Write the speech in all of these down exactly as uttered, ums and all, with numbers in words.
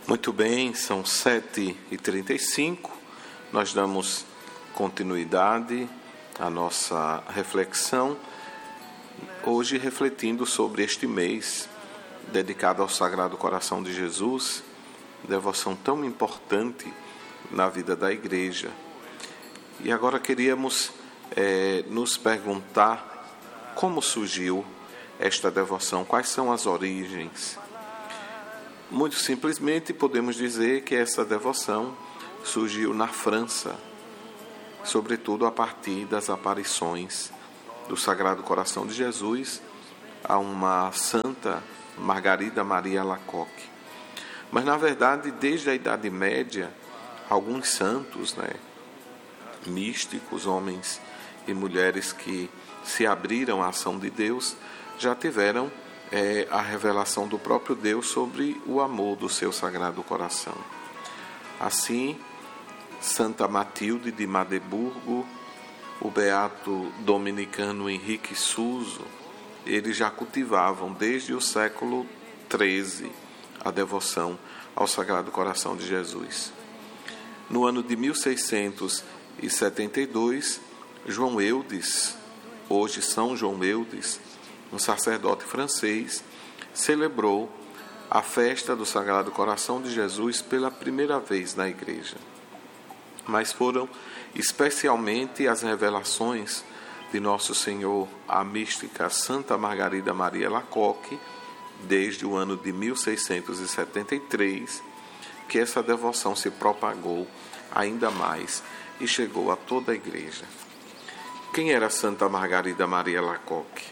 Muito bem, são sete e trinta e cinco, nós damos continuidade à nossa reflexão, hoje refletindo sobre este mês dedicado ao Sagrado Coração de Jesus, devoção tão importante na vida da Igreja. E agora queríamos é, nos perguntar como surgiu esta devoção, quais são as origens. Muito simplesmente podemos dizer que essa devoção surgiu na França, sobretudo a partir das aparições do Sagrado Coração de Jesus a uma santa Margarida Maria Alacoque. Mas na verdade, desde a Idade Média, alguns santos, né, místicos, homens e mulheres que se abriram à ação de Deus, já tiveram É a revelação do próprio Deus sobre o amor do seu Sagrado Coração. Assim, Santa Matilde de Magdeburgo, o beato dominicano Henrique Suso, eles já cultivavam desde o século treze a devoção ao Sagrado Coração de Jesus. No ano de mil seiscentos e setenta e dois, João Eudes, hoje São João Eudes, um sacerdote francês, celebrou a festa do Sagrado Coração de Jesus pela primeira vez na Igreja. Mas foram especialmente as revelações de Nosso Senhor à mística Santa Margarida Maria Alacoque, desde o ano de mil seiscentos e setenta e três, que essa devoção se propagou ainda mais e chegou a toda a Igreja. Quem era Santa Margarida Maria Alacoque?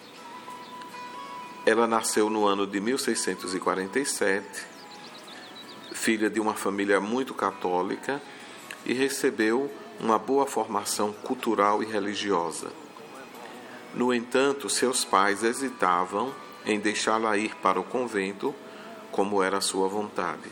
Ela nasceu no ano de mil seiscentos e quarenta e sete, filha de uma família muito católica, e recebeu uma boa formação cultural e religiosa. No entanto, seus pais hesitavam em deixá-la ir para o convento, como era sua vontade.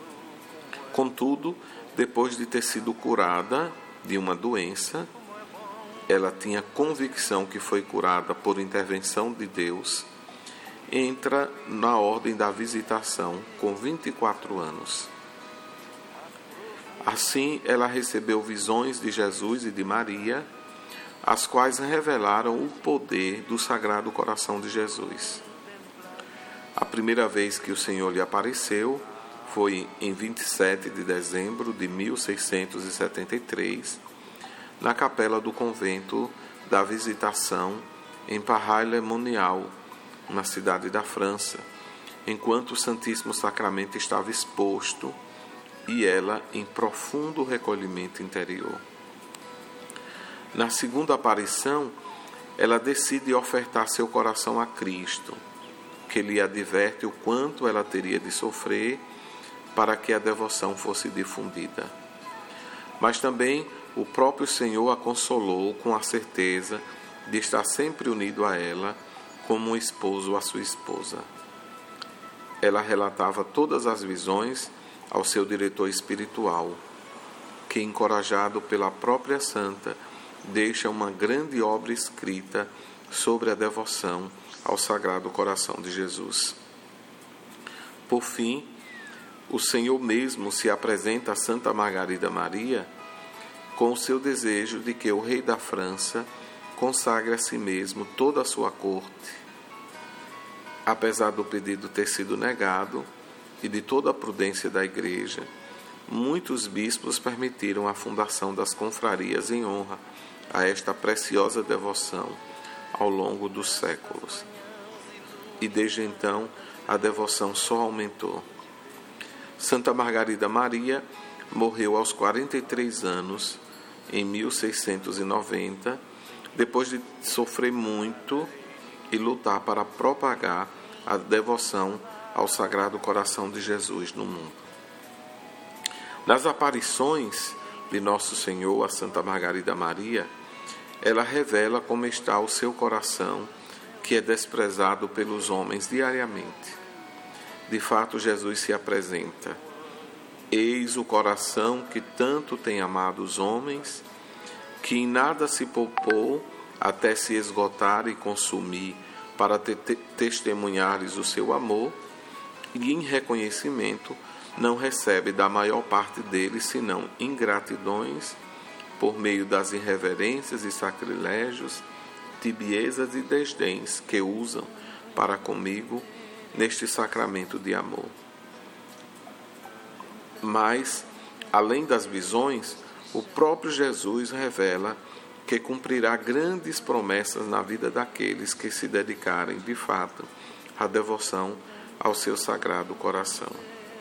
Contudo, depois de ter sido curada de uma doença, ela tinha convicção que foi curada por intervenção de Deus, entra na ordem da visitação com vinte e quatro anos. Assim, ela recebeu visões de Jesus e de Maria, as quais revelaram o poder do Sagrado Coração de Jesus. A primeira vez que o Senhor lhe apareceu foi em vinte e sete de dezembro de mil seiscentos e setenta e três, na capela do convento da Visitação, em Paray-le-Monial, na cidade da França, enquanto o Santíssimo Sacramento estava exposto e ela em profundo recolhimento interior. Na segunda aparição, ela decide ofertar seu coração a Cristo, que lhe adverte o quanto ela teria de sofrer para que a devoção fosse difundida. Mas também o próprio Senhor a consolou com a certeza de estar sempre unido a ela, como um esposo à sua esposa. Ela relatava todas as visões ao seu diretor espiritual, que, encorajado pela própria santa, deixa uma grande obra escrita sobre a devoção ao Sagrado Coração de Jesus. Por fim, o Senhor mesmo se apresenta a Santa Margarida Maria com o seu desejo de que o rei da França consagre a si mesmo toda a sua corte. Apesar do pedido ter sido negado e de toda a prudência da Igreja, muitos bispos permitiram a fundação das confrarias em honra a esta preciosa devoção ao longo dos séculos. E desde então a devoção só aumentou. Santa Margarida Maria morreu aos quarenta e três anos, em mil seiscentos e noventa, depois de sofrer muito e lutar para propagar a devoção ao Sagrado Coração de Jesus no mundo. Nas aparições de Nosso Senhor a Santa Margarida Maria, ela revela como está o seu coração, que é desprezado pelos homens diariamente. De fato, Jesus se apresenta: eis o coração que tanto tem amado os homens, que em nada se poupou até se esgotar e consumir para te- te- testemunhares o seu amor, e em reconhecimento não recebe da maior parte deles senão ingratidões por meio das irreverências e sacrilégios, tibiezas e desdéns que usam para comigo neste sacramento de amor. Mas, além das visões, o próprio Jesus revela que cumprirá grandes promessas na vida daqueles que se dedicarem, de fato, à devoção ao seu sagrado coração.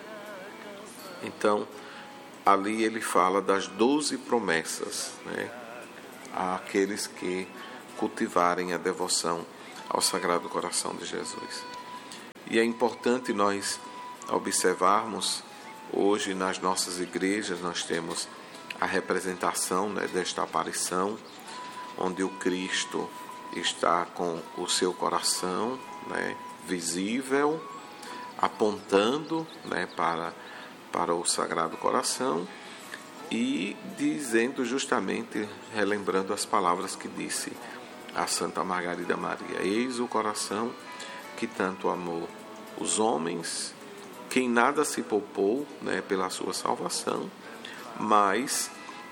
Então, ali ele fala das doze promessas, né, àqueles que cultivarem a devoção ao Sagrado Coração de Jesus. E é importante nós observarmos, hoje nas nossas igrejas nós temos a representação, né, desta aparição, onde o Cristo está com o seu coração, né, visível, apontando, né, para para o Sagrado Coração e dizendo justamente, relembrando as palavras que disse a Santa Margarida Maria: eis o coração que tanto amou os homens, quem nada se poupou, né, pela sua salvação, mas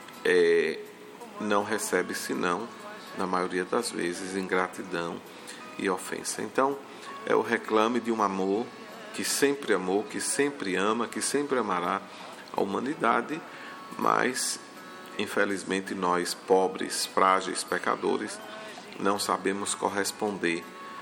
é, não recebe senão, na maioria das vezes, ingratidão e ofensa. Então, é o reclame de um amor que sempre amou, que sempre ama, que sempre amará a humanidade, mas, infelizmente, nós, pobres, frágeis, pecadores, não sabemos corresponder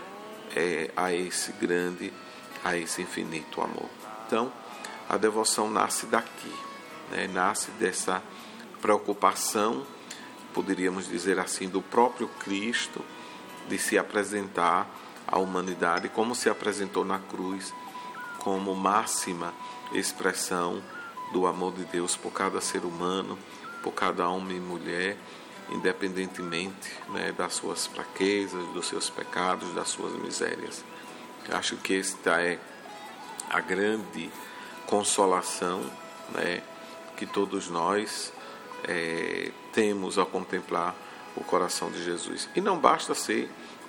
é, a esse grande, a esse infinito amor. Então, a devoção nasce daqui, né? Nasce dessa preocupação, poderíamos dizer assim, do próprio Cristo, de se apresentar à humanidade como se apresentou na cruz, como máxima expressão do amor de Deus por cada ser humano, por cada homem e mulher, independentemente, né, das suas fraquezas, dos seus pecados, das suas misérias. Acho que esta é a grande consolação, né, que todos nós é, temos ao contemplar o coração de Jesus. E não basta ser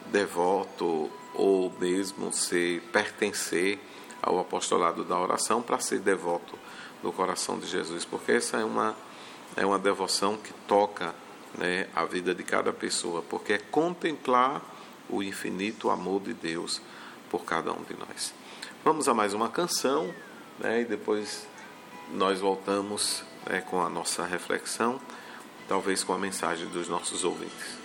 devoto ou mesmo ser pertencer ao apostolado da oração para ser devoto do coração de Jesus, porque essa é uma, é uma devoção que toca, né, a vida de cada pessoa, porque é contemplar o infinito amor de Deus por cada um de nós. Vamos a mais uma canção, né, e depois nós voltamos, né, com a nossa reflexão, talvez com a mensagem dos nossos ouvintes.